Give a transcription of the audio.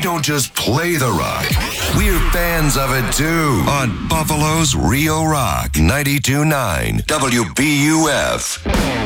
don't just play the rock. We're fans of it too. On Buffalo's Rio Rock 92.9 WBUF.